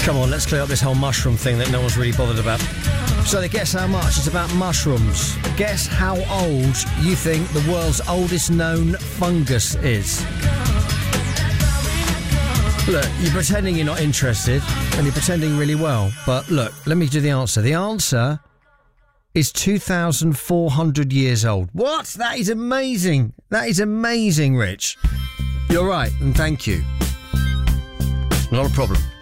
Come on, let's clear up this whole mushroom thing that no one's really bothered about. So guess how much? It's about mushrooms. Guess how old you think the world's oldest known fungus is. Look, you're pretending you're not interested, and you're pretending really well. But look, let me do the answer. The answer is 2,400 years old. What? That is amazing. That is amazing, Rich. You're right, and thank you. Not a problem.